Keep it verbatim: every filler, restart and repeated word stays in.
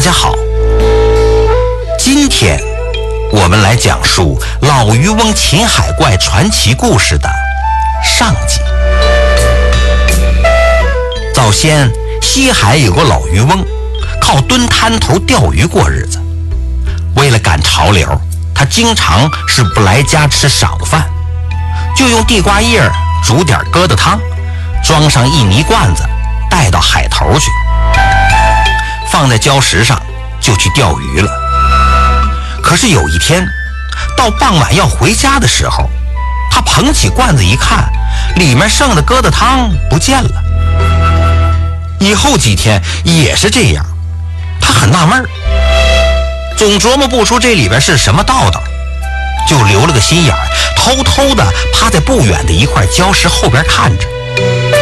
家好，今天我们来讲述老渔翁秦海怪传奇故事的上集。早先西海有个老渔翁，靠蹲滩头钓鱼过日子。为了赶潮流，他经常是不来家吃晌午饭，就用地瓜叶煮点疙瘩汤，装上一泥罐子，带到海头去，放在礁石上就去钓鱼了。可是有一天到傍晚要回家的时候，他捧起罐子一看，里面剩的疙瘩汤不见了。以后几天也是这样，他很纳闷，总琢磨不出这里边是什么道道，就留了个心眼，偷偷的趴在不远的一块礁石后边看着。